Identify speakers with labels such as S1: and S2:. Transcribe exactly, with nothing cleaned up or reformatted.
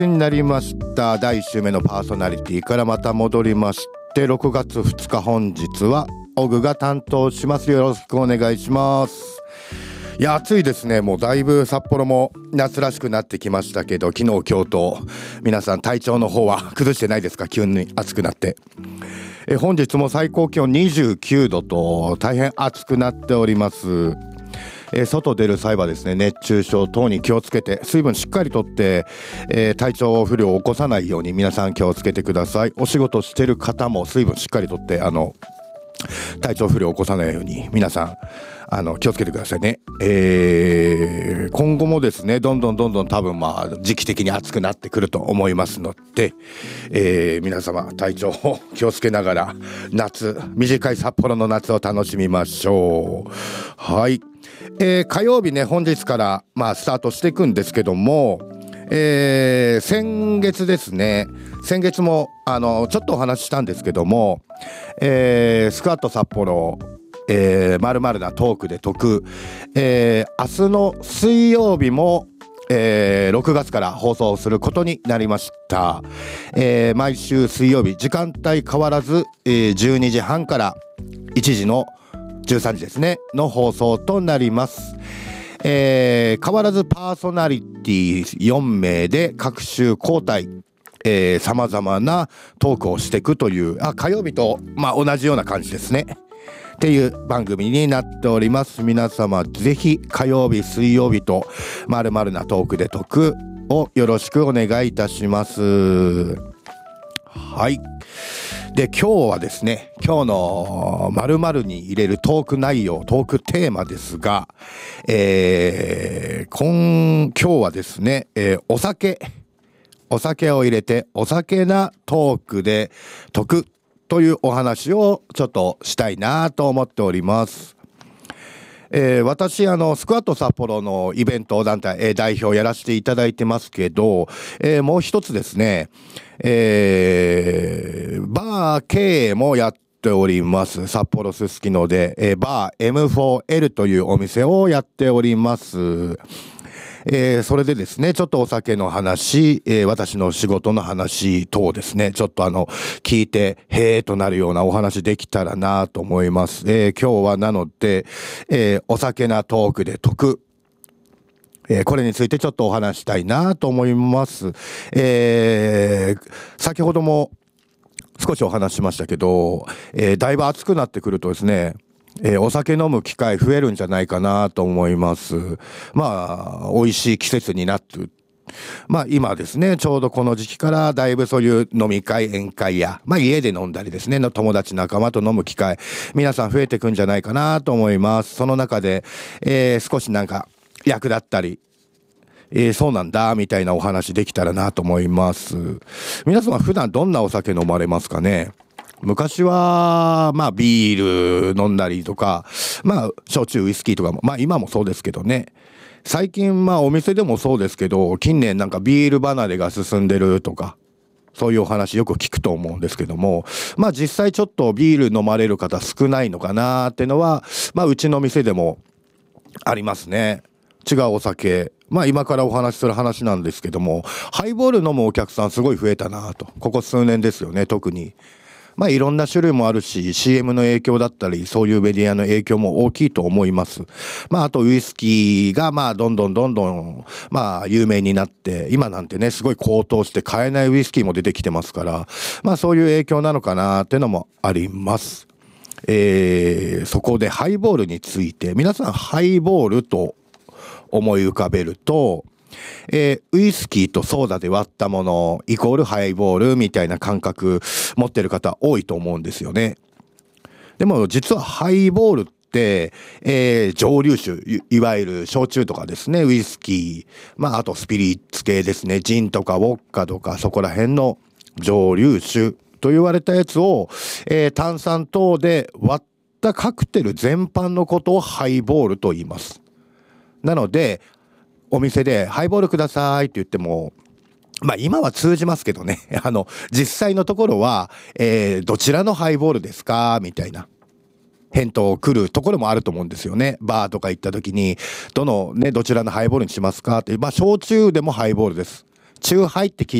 S1: になりました。だいいっ週目のパーソナリティからまた戻りまして、ろくがつふつか本日はオグが担当します。よろしくお願いします。いや暑いですね。もうだいぶ札幌も夏らしくなってきましたけど、昨日今日と皆さん体調の方は崩してないですか？急に暑くなって、え本日も最高気温にじゅうきゅうどと大変暑くなっております。えー、外出る際はですね、熱中症等に気をつけて水分しっかりとって、えー、体調不良を起こさないように皆さん気をつけてください。お仕事してる方も水分しっかりとってあの体調不良を起こさないように皆さんあの気をつけてくださいね。えー、今後もですねどんどんどんどん多分まあ時期的に暑くなってくると思いますので、えー、皆様体調を気をつけながら夏短い札幌の夏を楽しみましょう。はい、えー、火曜日ね本日からまあスタートしていくんですけども、えー、先月ですね先月もあのちょっとお話ししたんですけども、えー、スクワット札幌えー、〇〇なトークで得、えー、明日の水曜日も、えー、ろくがつから放送することになりました。えー、毎週水曜日時間帯変わらず、えー、じゅうにじはんからいちじのじゅうさんじですねの放送となります。えー、変わらずパーソナリティよんめいで各週交代えー、様々なトークをしていくというあ火曜日と、まあ、同じような感じですねっていう番組になっております。皆様ぜひ火曜日水曜日と〇〇なトークで得をよろしくお願いいたします。はい、で今日はですね今日の〇〇に入れるトーク内容トークテーマですが、えー、今今日はですね、えー、お酒お酒を入れてお酒なトークで得というお話をちょっとしたいなと思っております。えー、私あのスクワット札幌のイベント団体、えー、代表やらせていただいてますけど、えー、もう一つですね、えー、バー経営もやっております。札幌すすきので、えー、バー エムフォーエル というお店をやっております。えー、それでですねちょっとお酒の話、えー、私の仕事の話等ですねちょっとあの聞いてへーとなるようなお話できたらなと思います。えー、今日はなので、えー、お酒なトークで得、えー、これについてちょっとお話したいなと思います。えー、先ほども少しお話しましたけど、えー、だいぶ暑くなってくるとですねえー、お酒飲む機会増えるんじゃないかなと思います。まあ美味しい季節になってまあ今ですねちょうどこの時期からだいぶそういう飲み会宴会やまあ家で飲んだりですねの友達仲間と飲む機会皆さん増えてくんじゃないかなと思います。その中で、えー、少しなんか役立ったりえー、そうなんだみたいなお話できたらなと思います。皆様普段どんなお酒飲まれますかね？昔はまあビール飲んだりとかまあ焼酎ウイスキーとかもまあ今もそうですけどね最近まあお店でもそうですけど近年なんかビール離れが進んでるとかそういうお話よく聞くと思うんですけどもまあ実際ちょっとビール飲まれる方少ないのかなってのはまあうちの店でもありますね。違うお酒まあ今からお話しする話なんですけどもハイボール飲むお客さんすごい増えたなとここ数年ですよね。特にまあいろんな種類もあるし シーエム の影響だったりそういうメディアの影響も大きいと思います。まああとウイスキーがまあどんどんどんどんまあ有名になって今なんてねすごい高騰して買えないウイスキーも出てきてますからまあそういう影響なのかなっていうのもあります。えー、そこでハイボールについて皆さんハイボールと思い浮かべるとえー、ウイスキーとソーダで割ったものイコールハイボールみたいな感覚持ってる方多いと思うんですよね。でも実はハイボールって、えー、蒸留酒 い, いわゆる焼酎とかですねウイスキーまああとスピリッツ系ですねジンとかウォッカとかそこら辺の蒸留酒と言われたやつを、えー、炭酸等で割ったカクテル全般のことをハイボールと言います。なのでお店でハイボールくださいって言ってもまあ今は通じますけどねあの実際のところは、えー、どちらのハイボールですかみたいな返答来るところもあると思うんですよね。バーとか行った時にどのねどちらのハイボールにしますかってまあ焼酎でもハイボールです。 チューハイって聞い